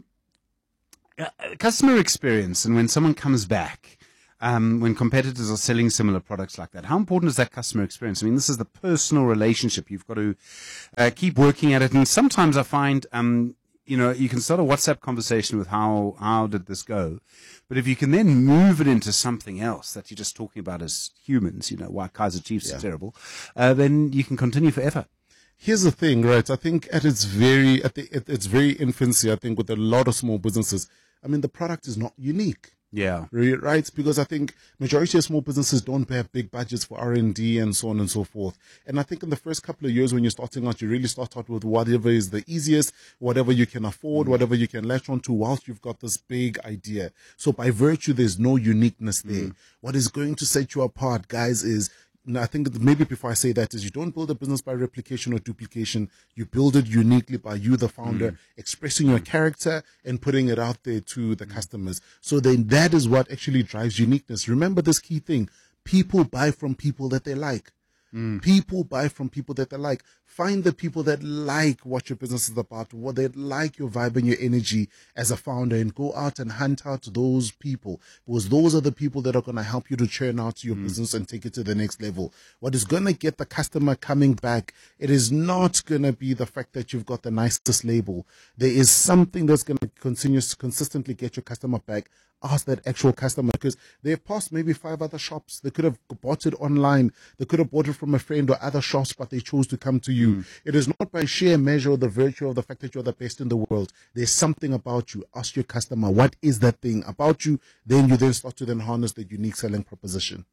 uh, customer experience, and when someone comes back, Um, when competitors are selling similar products like that, how important is that customer experience? I mean, this is the personal relationship. You've got to uh, keep working at it. And sometimes I find, um, you know, you can start a WhatsApp conversation with how, how did this go? But if you can then move it into something else that you're just talking about as humans, you know, why Kaiser Chiefs yeah. are terrible, uh, then you can continue forever. Here's the thing, right? I think at its very, at, the, at its very infancy, I think with a lot of small businesses, I mean, the product is not unique. Yeah. Right? Because I think majority of small businesses don't have big budgets for R and D and so on and so forth. And I think in the first couple of years when you're starting out, you really start out with whatever is the easiest, whatever you can afford, mm. whatever you can latch on to whilst you've got this big idea. So by virtue, there's no uniqueness there. Mm. What is going to set you apart, guys, is Now, I think maybe before I say that is you don't build a business by replication or duplication. You build it uniquely by you, the founder, mm. expressing your character and putting it out there to the customers. So then that is what actually drives uniqueness. Remember this key thing. People buy from people that they like. Mm. People buy from people that they like. Find the people that like what your business is about, what they like your vibe and your energy as a founder, and go out and hunt out those people, because those are the people that are going to help you to churn out your mm. business and take it to the next level. What is going to get the customer coming back, it is not going to be the fact that you've got the nicest label. There is something that's going to continue to consistently get your customer back. Ask that actual customer, because they've passed maybe five other shops. They could have bought it online. They could have bought it from a friend or other shops, but they chose to come to you. Mm. It is not by sheer measure or the virtue of the fact that you're the best in the world. There's something about you. Ask your customer, what is that thing about you? Then you then start to then harness the unique selling proposition.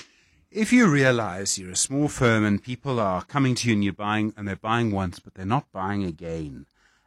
If you realize you're a small firm and people are coming to you and you're buying, and they're buying once, but they're not buying again,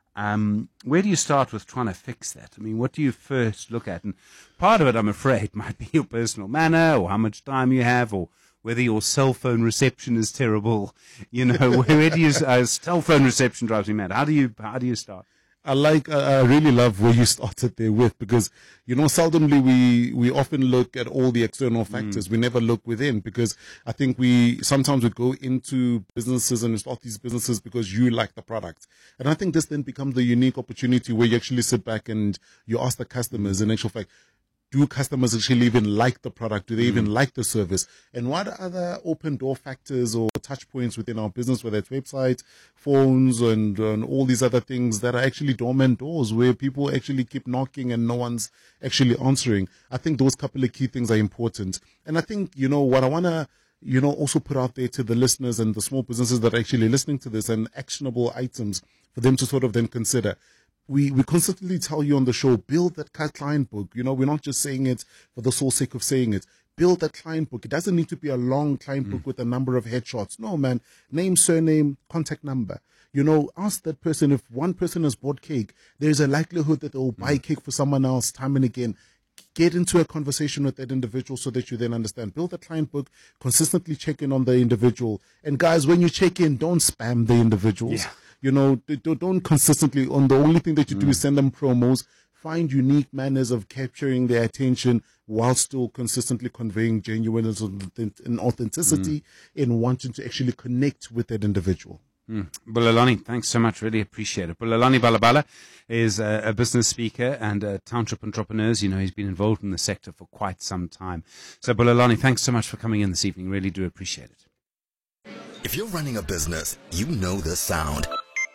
Um, where do you start with trying to fix that? I mean, what do you first look at? And part of it, I'm afraid, might be your personal manner, or how much time you have, or whether your cell phone reception is terrible. You know, where do you, uh, cell phone reception drives me mad. How do you, how do you start? I like, uh, I really love where you started there with, because, you know, seldomly we, we often look at all the external factors. Mm. We never look within, because I think we, sometimes we go into businesses and start these businesses because you like the product. And I think this then becomes the unique opportunity where you actually sit back and you ask the customers, in actual fact, do customers actually even like the product? Do they mm. even like the service? And what are other open door factors or touch points within our business, whether it's websites, phones, and, and all these other things that are actually dormant doors where people actually keep knocking and no one's actually answering? I think those couple of key things are important. And I think, you know, what I want to, you know, also put out there to the listeners and the small businesses that are actually listening to this, and actionable items for them to sort of then consider. We we constantly tell you on the show, build that client book. You know, we're not just saying it for the sole sake of saying it. Build that client book. It doesn't need to be a long client mm. book with a number of headshots. No, man. Name, surname, contact number. You know, ask that person, if one person has bought cake, there's a likelihood that they'll buy cake for someone else time and again. Get into a conversation with that individual so that you then understand. Build a client book, consistently check in on the individual. And guys, when you check in, don't spam the individuals. Yeah. You know, don't consistently, on the only thing that you do mm. is send them promos. Find unique manners of capturing their attention while still consistently conveying genuineness and authenticity mm. in wanting to actually connect with that individual. Mm. Bulelani, thanks so much. Really appreciate it. Bulelani Balabala is a, a business speaker and a township entrepreneur. You know, he's been involved in the sector for quite some time. So Bulelani, thanks so much for coming in this evening. Really do appreciate it. If you're running a business, you know this sound.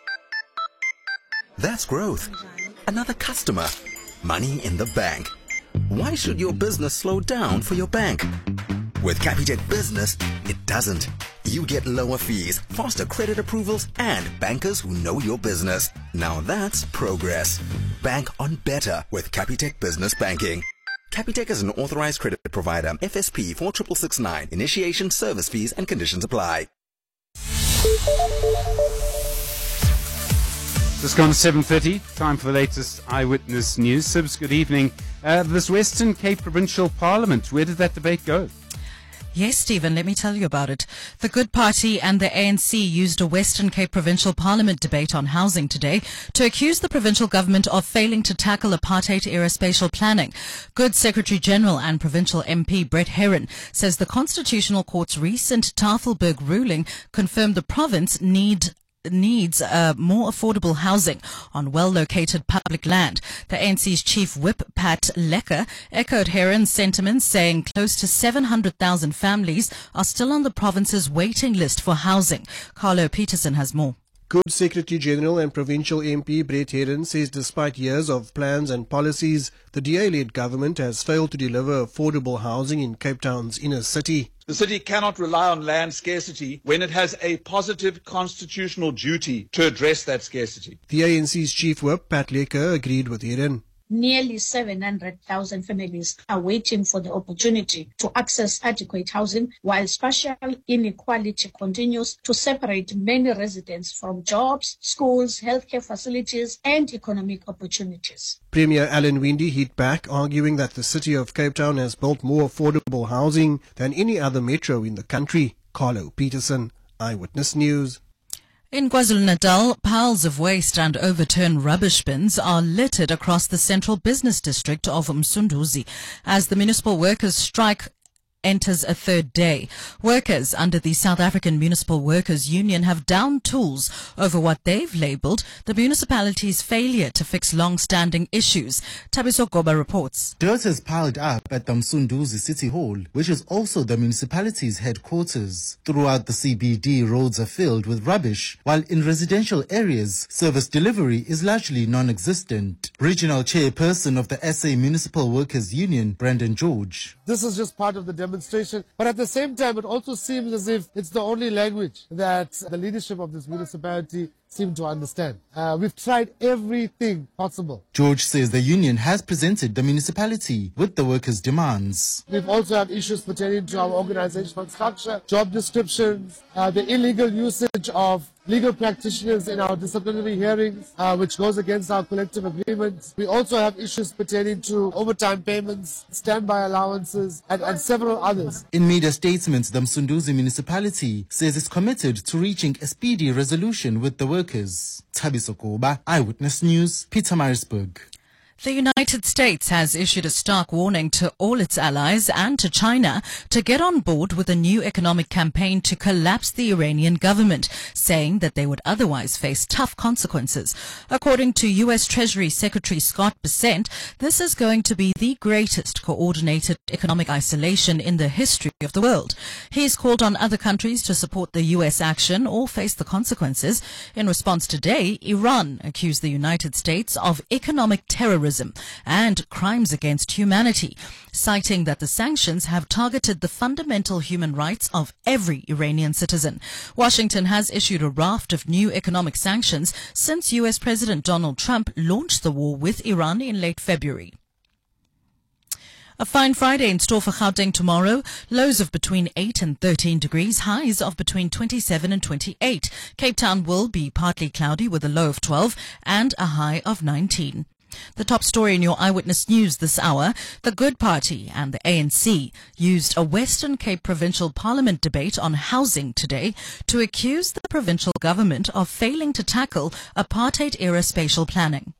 That's growth. Another customer. Money in the bank. Why should your business slow down for your bank? With Capitec Business, it doesn't. You get lower fees, faster credit approvals, and bankers who know your business. Now that's progress. Bank on better with Capitec Business Banking. Capitec is an authorized credit provider. F S P four six six nine. Initiation, service fees and conditions apply. Just gone seven thirty, time for the latest Eyewitness News. Sibs, good evening. Uh, this Western Cape Provincial Parliament, where did that debate go? Yes, Stephen, let me tell you about it. The Good Party and the A N C used a Western Cape Provincial Parliament debate on housing today to accuse the provincial government of failing to tackle apartheid-era spatial planning. Good Secretary-General and Provincial M P Brett Herron says the Constitutional Court's recent Tafelberg ruling confirmed the province need needs uh, more affordable housing on well-located public land. The A N C's chief whip, Pat Lecker, echoed Herron's sentiments, saying close to seven hundred thousand families are still on the province's waiting list for housing. Carlo Peterson has more. Good Secretary-General and Provincial M P Brett Herron says despite years of plans and policies, the D A-led government has failed to deliver affordable housing in Cape Town's inner city. The city cannot rely on land scarcity when it has a positive constitutional duty to address that scarcity. The A N C's chief whip, Pat Lecker, agreed with Herron. Nearly seven hundred thousand families are waiting for the opportunity to access adequate housing, while spatial inequality continues to separate many residents from jobs, schools, healthcare facilities, and economic opportunities. Premier Alan Winde hit back, arguing that the city of Cape Town has built more affordable housing than any other metro in the country. Carlo Peterson, Eyewitness News. In KwaZulu-Natal, piles of waste and overturned rubbish bins are littered across the central business district of Msunduzi as the municipal workers' strike enters a third day. Workers under the South African Municipal Workers Union have downed tools over what they've labelled the municipality's failure to fix long-standing issues. Tabiso Goba reports. Dirt has piled up at the Msunduzi City Hall, which is also the municipality's headquarters. Throughout the C B D, roads are filled with rubbish, while in residential areas, service delivery is largely non-existent. Regional chairperson of the S A Municipal Workers Union, Brandon George. This is just part of the demonstration, but at the same time it also seems as if it's the only language that the leadership of this municipality seem to understand. Uh, we've tried everything possible. George says the union has presented the municipality with the workers' demands. We've also had issues pertaining to our organizational structure, job descriptions, uh, the illegal usage of legal practitioners in our disciplinary hearings, uh, which goes against our collective agreements. We also have issues pertaining to overtime payments, standby allowances, and, and several others. In media statements, the Msunduzi municipality says it's committed to reaching a speedy resolution with the workers. Tabiso Koba, Eyewitness News, Pietermaritzburg. The United States has issued a stark warning to all its allies and to China to get on board with a new economic campaign to collapse the Iranian government, saying that they would otherwise face tough consequences. According to U S Treasury Secretary Scott Bessent, this is going to be the greatest coordinated economic isolation in the history of the world. He's called on other countries to support the U S action or face the consequences. In response today, Iran accused the United States of economic terrorism and crimes against humanity, citing that the sanctions have targeted the fundamental human rights of every Iranian citizen. Washington has issued a raft of new economic sanctions since U S President Donald Trump launched the war with Iran in late February. A fine Friday in store for Gauteng tomorrow. Lows of between eight and thirteen degrees, highs of between twenty-seven and twenty-eight. Cape Town will be partly cloudy with a low of twelve and a high of nineteen. The top story in your Eyewitness News this hour, the Good Party and the A N C used a Western Cape Provincial Parliament debate on housing today to accuse the provincial government of failing to tackle apartheid-era spatial planning.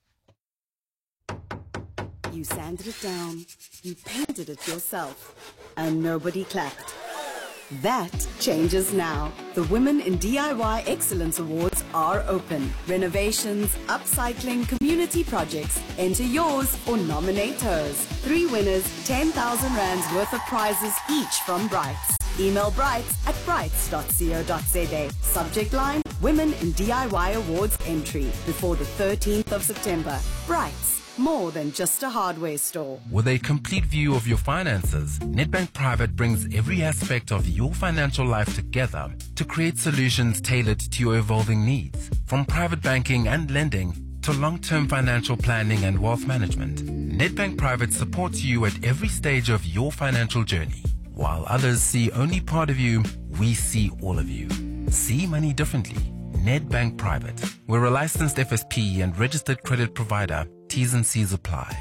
You sanded it down, you painted it yourself, and nobody clapped. That changes now. The Women in D I Y Excellence Awards are open. Renovations, upcycling, community projects. Enter yours or nominate hers. Three winners, ten thousand rands worth of prizes each from Brights. Email brights at brights dot co dot za. Subject line, Women in D I Y Awards entry before the thirteenth of September. Brights. More than just a hardware store. With a complete view of your finances, Nedbank Private brings every aspect of your financial life together to create solutions tailored to your evolving needs. From private banking and lending to long-term financial planning and wealth management, Nedbank Private supports you at every stage of your financial journey. While others see only part of you, we see all of you. See money differently. Nedbank Private. We're a licensed F S P and registered credit provider. T's and C's apply.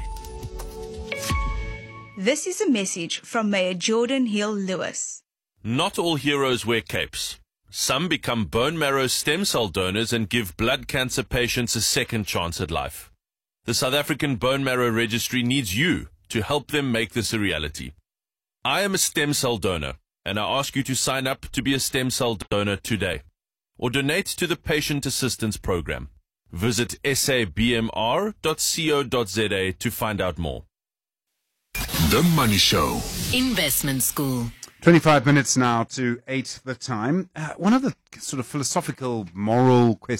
This is a message from Mayor Jordan Hill Lewis. Not all heroes wear capes. Some become bone marrow stem cell donors and give blood cancer patients a second chance at life. The South African Bone Marrow Registry needs you to help them make this a reality. I am a stem cell donor, and I ask you to sign up to be a stem cell donor today, or donate to the Patient Assistance Program. Visit s a b m r dot co dot z a to find out more. The Money Show. Investment School. twenty-five minutes now to eight the time. Uh, one of the sort of philosophical, moral questions